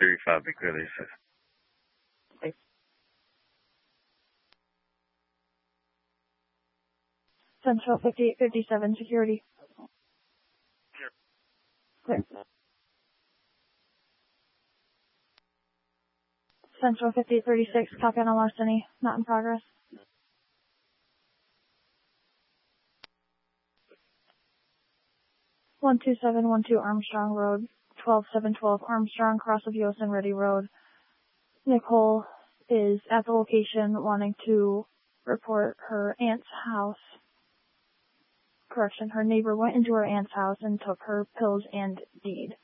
35 be clearly assessed. Central 5857, security. Clear. Central 5836, copy on a larceny, not in progress. (12712) Armstrong Road, 12712 Armstrong, cross of Yosemite Ready Road. Nicole is at the location wanting to report her aunt's house. Correction, her neighbor went into her aunt's house and took her pills and deed.